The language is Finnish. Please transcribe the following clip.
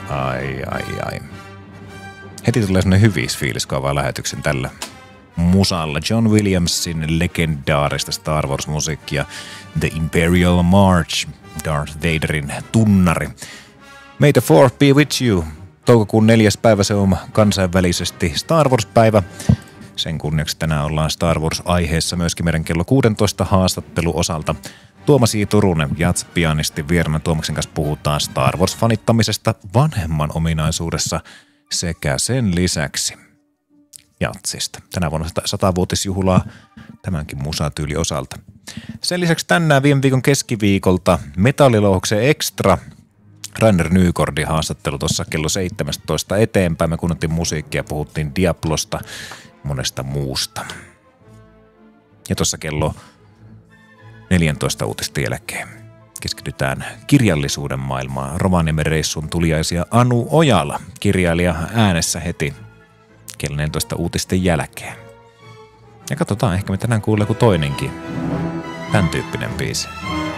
Ai. Heti tulee sellainen hyvis fiilis, kun avaa lähetyksen tällä musalla. John Williamsin legendaarista Star Wars-musiikkia, The Imperial March, Darth Vaderin tunnari. May the Fourth be with you. Toukokuun 4. päivä se on kansainvälisesti Star Wars-päivä. Sen kunniaksi tänään ollaan Star Wars-aiheessa myöskin meidän kello 16 haastatteluosalta. Tuomas J. Turunen, jazz-pianisti, vieraana Tuomaksen kanssa puhutaan Star Wars-fanittamisesta vanhemman ominaisuudessa sekä sen lisäksi jatsista. Tänä vuonna 100-vuotisjuhlaa tämänkin musatyyli osalta. Sen lisäksi tänään viime viikon keskiviikolta Metallilouhoksen Extra Rainer Nygårdin haastattelu tuossa kello 17 eteenpäin. Me kuunneltiin musiikkia ja puhuttiin Diablosta monesta muusta. Ja tuossa kello 14 uutisten jälkeen keskitytään kirjallisuuden maailmaan. Rovaniemen reissun tuliaisia Anu Ojala, kirjailija äänessä heti kello 14 uutisten jälkeen. Ja katsotaan, ehkä me tänään kuulee kuin toinenkin. Tän tyyppinen biisi.